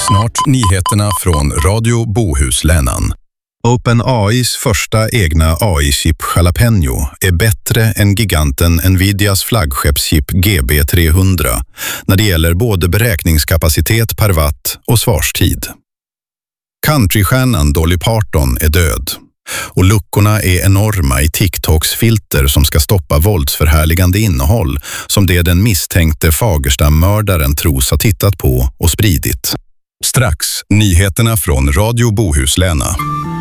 Snart nyheterna från Radio Bohuslänan. OpenAIs första egna AI-chip Jalapeno är bättre än giganten Nvidias flaggskeppschip GB300 när det gäller både beräkningskapacitet per watt och svarstid. Countrystjärnan Dolly Parton är död och luckorna är enorma i TikToks filter som ska stoppa våldsförhärligande innehåll som det den misstänkte Fagersta-mördaren tros ha tittat på och spridit. Strax nyheterna från Radio Bohusläna.